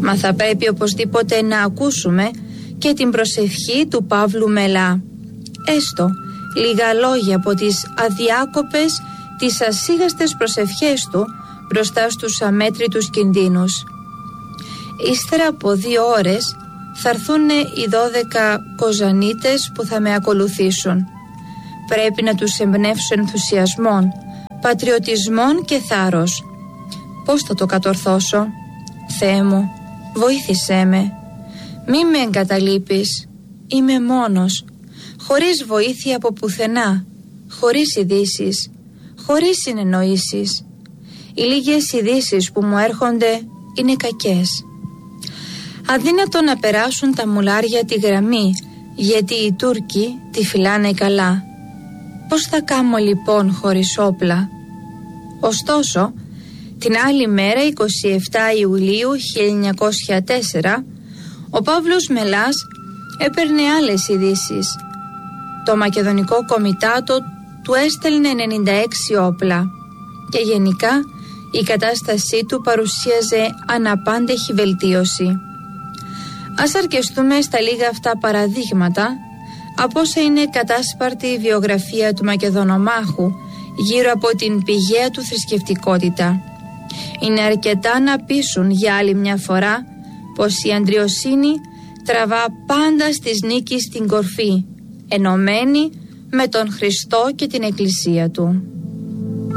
Μα θα πρέπει οπωσδήποτε να ακούσουμε και την προσευχή του Παύλου Μελά. Έστω λίγα λόγια από τις αδιάκοπες, τις ασίγαστες προσευχές του μπροστά στους αμέτρητους κινδύνους. Ύστερα από 2 ώρες θα έρθουν οι 12 κοζανίτες που θα με ακολουθήσουν. Πρέπει να τους εμπνεύσω ενθουσιασμόν, πατριωτισμόν και θάρρος. Πώς θα το κατορθώσω? Θεέ μου, βοήθησέ με. Μη με εγκαταλείπεις. Είμαι μόνος, χωρίς βοήθεια από πουθενά, χωρίς ειδήσεις, χωρίς συνεννοήσεις. Οι λίγες ειδήσεις που μου έρχονται είναι κακές. Αδύνατο να περάσουν τα μουλάρια τη γραμμή, γιατί οι Τούρκοι τη φυλάνε καλά. Πώς θα κάμω λοιπόν χωρίς όπλα? Ωστόσο, την άλλη μέρα, 27 Ιουλίου 1904, ο Παύλος Μελάς έπαιρνε άλλες ειδήσεις. Το Μακεδονικό Κομιτάτο του έστελνε 96 όπλα και γενικά η κατάστασή του παρουσίαζε αναπάντεχη βελτίωση. Ας αρκεστούμε στα λίγα αυτά παραδείγματα από όσα είναι κατάσπαρτη η βιογραφία του Μακεδονομάχου γύρω από την πηγαία του θρησκευτικότητα. Είναι αρκετά να πείσουν για άλλη μια φορά πως η αντριοσύνη τραβά πάντα στις νίκης στην κορφή, ενωμένη με τον Χριστό και την Εκκλησία του.